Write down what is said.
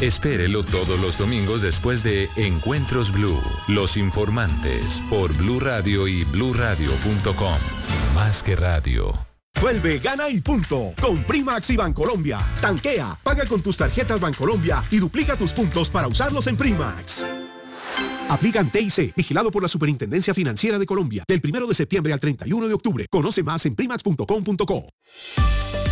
Espérelo todos los domingos después de Encuentros Blue. Los informantes por Blue Radio y bluradio.com. Más que radio. Vuelve, gana y punto con Primax y Bancolombia. Tanquea, paga con tus tarjetas Bancolombia y duplica tus puntos para usarlos en Primax. Aplican TIC, vigilado por la Superintendencia Financiera de Colombia, del 1 de septiembre al 31 de octubre. Conoce más en primax.com.co.